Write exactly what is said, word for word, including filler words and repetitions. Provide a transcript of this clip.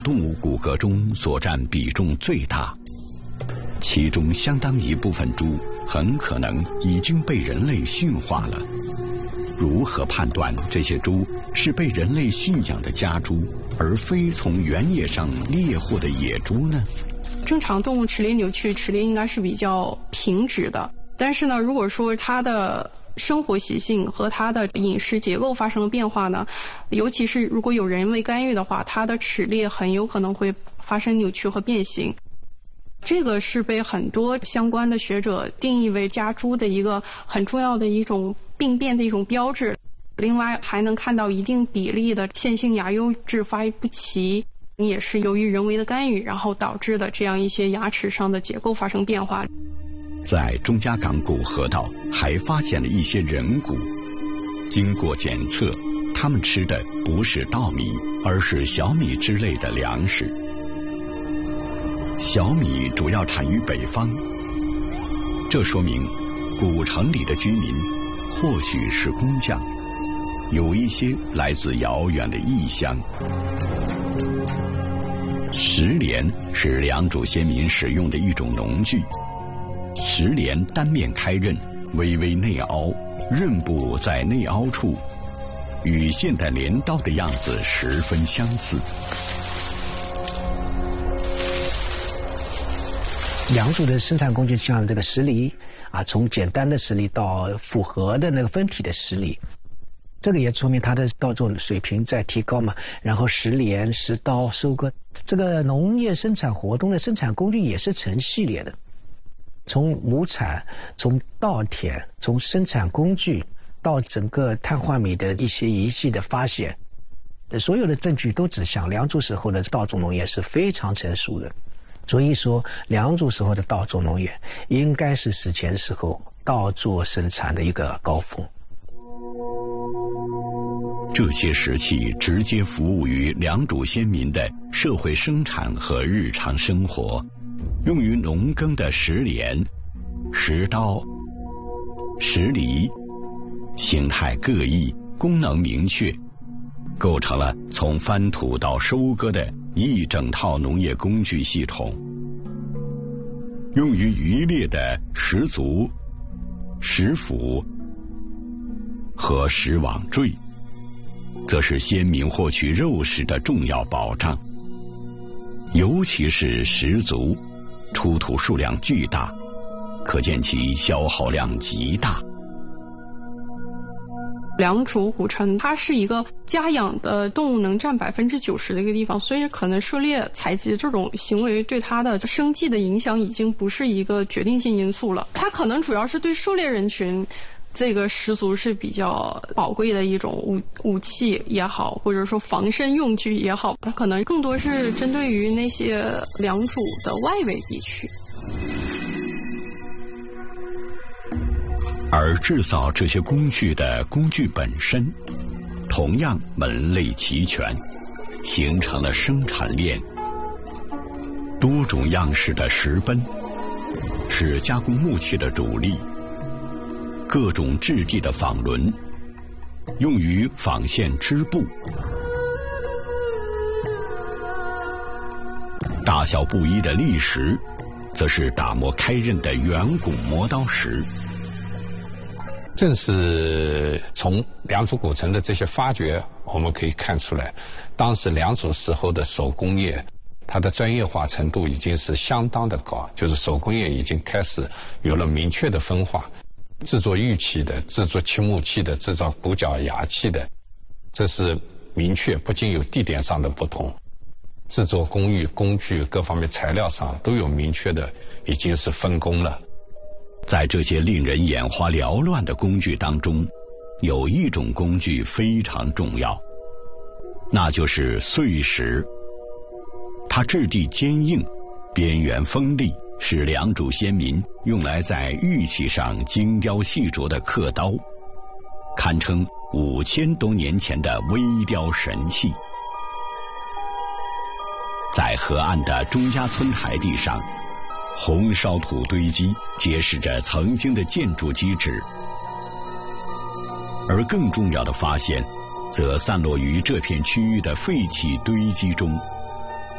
动物骨骼中所占比重最大，其中相当一部分猪很可能已经被人类驯化了。如何判断这些猪是被人类驯养的家猪，而非从原野上猎获的野猪呢？ 正常动物齿列扭曲，齿列应该是比较平直的，但是呢，如果说它的生活习性和它的饮食结构发生了变化呢，尤其是如果有人为干预的话，它的齿列很有可能会发生扭曲和变形。这个是被很多相关的学者定义为家猪的一个很重要的一种病变的一种标志。另外还能看到一定比例的线性牙优质发育不齐，也是由于人为的干预然后导致的这样一些牙齿上的结构发生变化。 在钟家港古河道还发现了一些人骨，经过检测，他们吃的不是稻米，而是小米之类的粮食。小米主要产于北方，这说明古城里的居民或许是工匠，有一些来自遥远的异乡。石镰是良渚先民使用的一种农具，石镰单面开刃，微微内凹，刃部在内凹处与现代镰刀的样子十分相似。 良渚的生产工具像这个石犁啊，从简单的石犁到复合的那个分体的石犁，这个也说明它的稻作水平在提高嘛。然后石镰、石刀、收割，这个农业生产活动的生产工具也是成系列的，从亩产、从稻田、从生产工具到整个碳化米的一些仪器的发现，所有的证据都指向良渚时候的稻种农业是非常成熟的。所以说良渚时候的稻作农业应该是史前时候稻作生产的一个高峰。 这些石器直接服务于良渚先民的社会生产和日常生活，用于农耕的石镰、石刀、石犁，形态各异，功能明确，构成了从翻土到收割的一整套农业工具系统。用于渔猎的石足、石斧和石网坠，则是先民获取肉食的重要保障。尤其是石足，出土数量巨大，可见其消耗量极大。 良渚古城它是一个家养的动物能占百分之九十的一个地方，所以可能狩猎采集这种行为对它的生计的影响已经不是一个决定性因素了。它可能主要是对狩猎人群，这个石足是比较宝贵的一种武武器也好，或者说防身用具也好，它可能更多是针对于那些良渚的外围地区。 而制造这些工具的工具本身同样门类齐全，形成了生产链。多种样式的石奔是加工木器的主力，各种质地的纺轮用于纺线织布，大小不一的砾石则是打磨开刃的圆拱磨刀石。 正是从良渚古城的这些发掘，我们可以看出来，当时良渚时候的手工业，它的专业化程度已经是相当的高，就是手工业已经开始有了明确的分化，制作玉器的、制作漆木器的、制造骨角牙器的，这是明确，不仅有地点上的不同，制作工艺、工具各方面材料上都有明确的，已经是分工了。 在这些令人眼花缭乱的工具当中，有一种工具非常重要，那就是碎石。它质地坚硬，边缘锋利，是良渚先民用来在玉器上精雕细琢的刻刀，堪称五千多年前的微雕神器。在河岸的钟家村台地上，红烧土堆积揭示着曾经的建筑基址，而更重要的发现则散落于这片区域的废弃堆积中。